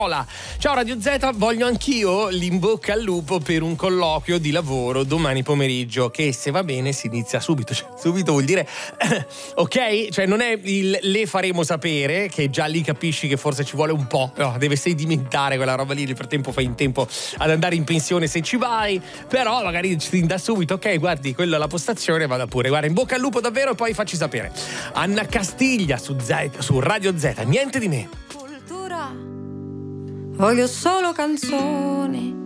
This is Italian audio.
Ciao Radio Z, voglio anch'io l'in bocca al lupo per un colloquio di lavoro domani pomeriggio, che se va bene si inizia subito, cioè, subito vuol dire ok, cioè non è il le faremo sapere, che già lì capisci che forse ci vuole un po', no, deve sedimentare quella roba lì, nel frattempo fai in tempo ad andare in pensione se ci vai, però magari ti da subito, ok, guardi, quella è la postazione, vada pure, guarda, in bocca al lupo davvero e poi facci sapere. Anna Castiglia su Radio Z, niente di me. Voglio solo canzoni